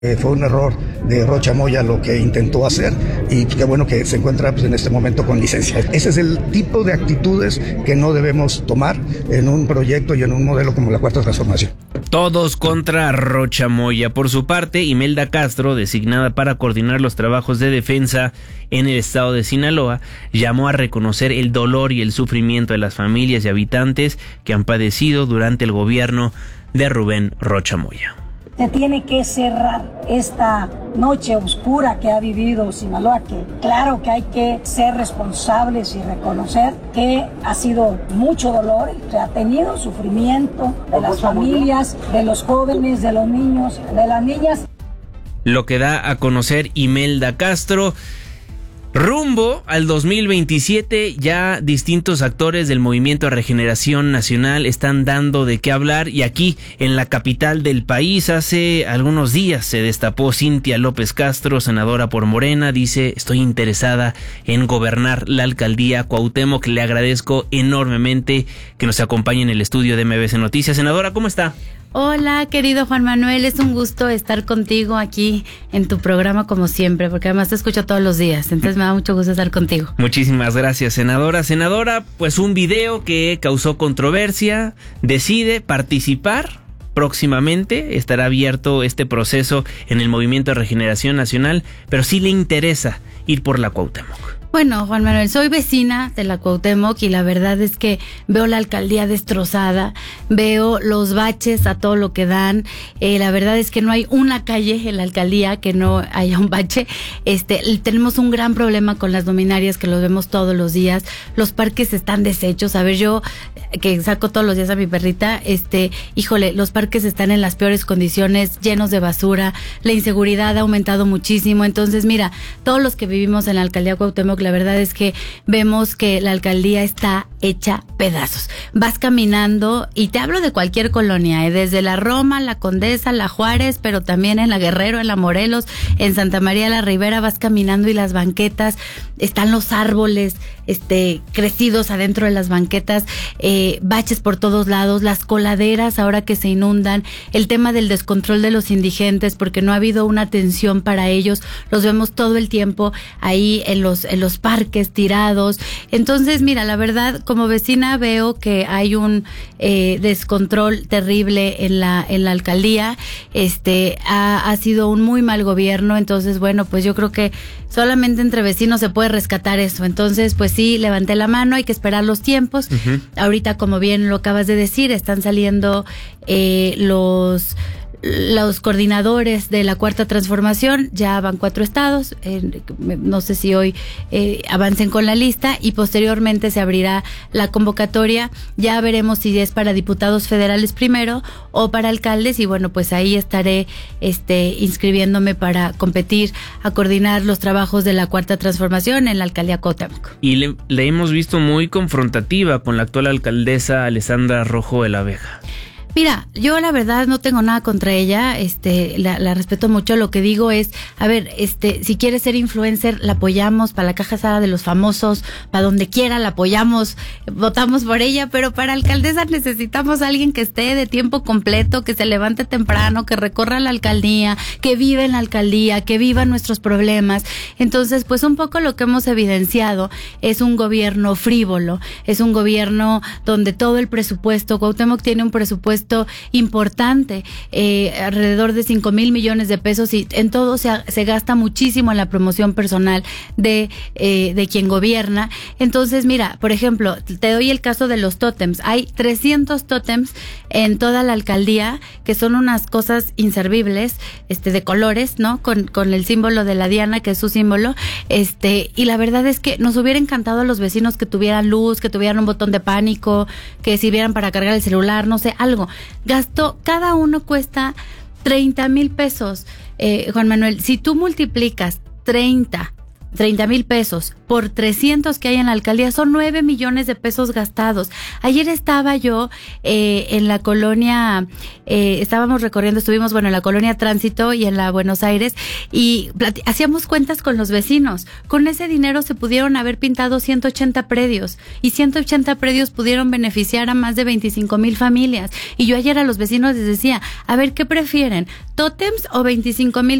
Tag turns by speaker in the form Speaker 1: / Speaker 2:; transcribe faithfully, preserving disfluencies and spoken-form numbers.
Speaker 1: Eh, fue un error de Rocha Moya lo que intentó hacer y qué bueno que se encuentra pues, en este momento con licencia. Ese es el tipo de actitudes que no debemos tomar en un proyecto y en un modelo como la Cuarta Transformación.
Speaker 2: Todos contra Rocha Moya. Por su parte, Imelda Castro, designada para coordinar los trabajos de defensa en el estado de Sinaloa, llamó a reconocer el dolor y el sufrimiento de las familias y habitantes que han padecido durante el gobierno de Rubén Rocha Moya.
Speaker 3: Se tiene que cerrar esta noche oscura que ha vivido Sinaloa, que claro que hay que ser responsables y reconocer que ha sido mucho dolor, que ha tenido sufrimiento de las familias, de los jóvenes, de los niños, de las niñas.
Speaker 2: Lo que da a conocer Imelda Castro. Rumbo al dos mil veintisiete, ya distintos actores del Movimiento de Regeneración Nacional están dando de qué hablar, y aquí en la capital del país hace algunos días se destapó Cintia López Castro, senadora por Morena. Dice: estoy interesada en gobernar la alcaldía Cuauhtémoc. Le agradezco enormemente que nos acompañe en el estudio de M B C Noticias. Senadora, ¿cómo está?
Speaker 4: Hola, querido Juan Manuel, es un gusto estar contigo aquí en tu programa como siempre, porque además te escucho todos los días, entonces me da mucho gusto estar contigo.
Speaker 2: Muchísimas gracias, senadora. Senadora, pues un video que causó controversia, decide participar. Próximamente estará abierto este proceso en el Movimiento de Regeneración Nacional, pero sí le interesa ir por la Cuauhtémoc.
Speaker 4: Bueno, Juan Manuel, soy vecina de la Cuauhtémoc y la verdad es que veo la alcaldía destrozada, veo los baches a todo lo que dan. Eh, la verdad es que no hay una calle en la alcaldía que no haya un bache. Este, tenemos un gran problema con las luminarias que los vemos todos los días. Los parques están deshechos. A ver, yo que saco todos los días a mi perrita, este, híjole, los parques están en las peores condiciones, llenos de basura. La inseguridad ha aumentado muchísimo. Entonces, mira, todos los que vivimos en la alcaldía Cuauhtémoc, la verdad es que vemos que la alcaldía está hecha pedazos. Vas caminando y te hablo de cualquier colonia, ¿eh? Desde la Roma, la Condesa, la Juárez, pero también en la Guerrero, en la Morelos, en Santa María la Ribera, vas caminando y las banquetas, están los árboles este crecidos adentro de las banquetas, eh, baches por todos lados, las coladeras ahora que se inundan, el tema del descontrol de los indigentes porque no ha habido una atención para ellos, los vemos todo el tiempo ahí en los en los parques tirados. Entonces, mira, la verdad, como vecina veo que hay un eh, descontrol terrible en la en la alcaldía. Este ha, ha sido un muy mal gobierno. Entonces, bueno, pues yo creo que solamente entre vecinos se puede rescatar eso. Entonces, pues sí, levanté la mano, hay que esperar los tiempos. Uh-huh. Ahorita, como bien lo acabas de decir, están saliendo eh, los los coordinadores de la Cuarta Transformación, ya van cuatro estados, eh, no sé si hoy eh, avancen con la lista y posteriormente se abrirá la convocatoria, ya veremos si es para diputados federales primero o para alcaldes y bueno, pues ahí estaré este inscribiéndome para competir a coordinar los trabajos de la Cuarta Transformación en la alcaldía Cuauhtémoc.
Speaker 2: Y le, le hemos visto muy confrontativa con la actual alcaldesa Alessandra Rojo de la Vega.
Speaker 4: Mira, yo la verdad no tengo nada contra ella, este, la, la respeto mucho. Lo que digo es, a ver, este, si quiere ser influencer, la apoyamos para la caja asada de los famosos, para donde quiera la apoyamos, votamos por ella, pero para alcaldesa necesitamos a alguien que esté de tiempo completo, que se levante temprano, que recorra la alcaldía, que viva en la alcaldía, que viva nuestros problemas. Entonces, pues un poco lo que hemos evidenciado es un gobierno frívolo, es un gobierno donde todo el presupuesto, Cuauhtémoc tiene un presupuesto importante, eh, alrededor de cinco mil millones de pesos y en todo se, se gasta muchísimo en la promoción personal de, eh, de quien gobierna. Entonces, mira, por ejemplo, te doy el caso de los tótems. Hay trescientos tótems en toda la alcaldía que son unas cosas inservibles, este, de colores, ¿no? Con, con el símbolo de la Diana, que es su símbolo, este, y la verdad es que nos hubiera encantado a los vecinos que tuvieran luz, que tuvieran un botón de pánico, que sirvieran para cargar el celular, no sé, algo. Gasto, cada uno cuesta treinta mil pesos, eh, Juan Manuel. Si tú multiplicas treinta treinta mil pesos por trescientos que hay en la alcaldía, son nueve millones de pesos gastados. Ayer estaba yo eh, en la colonia, eh, estábamos recorriendo, estuvimos, bueno, en la colonia Tránsito y en la Buenos Aires, y plati- hacíamos cuentas con los vecinos. Con ese dinero se pudieron haber pintado ciento ochenta predios, y ciento ochenta predios pudieron beneficiar a más de veinticinco mil familias. Y yo ayer a los vecinos les decía, a ver, ¿qué prefieren? ¿Tótems o veinticinco mil